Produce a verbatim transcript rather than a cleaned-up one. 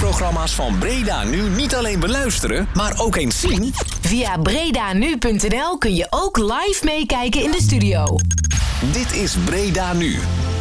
tv-programma's van Breda Nu niet alleen beluisteren, maar ook eens zien? Via bredanu punt n l kun je ook live meekijken in de studio. Dit is Breda Nu.